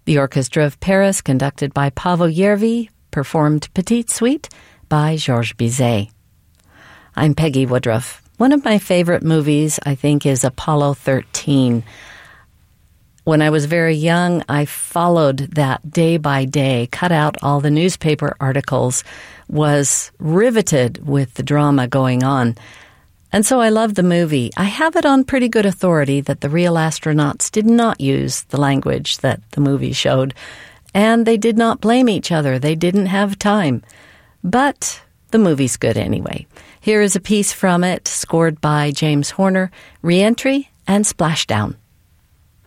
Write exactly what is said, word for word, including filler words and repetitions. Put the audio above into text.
The Orchestra of Paris, conducted by Paavo Järvi, performed Petite Suite by Georges Bizet. I'm Peggy Woodruff. One of my favorite movies, I think, is Apollo thirteen. When I was very young, I followed that day by day, cut out all the newspaper articles, was riveted with the drama going on. And so I loved the movie. I have it on pretty good authority that the real astronauts did not use the language that the movie showed, and they did not blame each other. They didn't have time. But the movie's good anyway. Here is a piece from it, scored by James Horner, Re-Entry and Splashdown.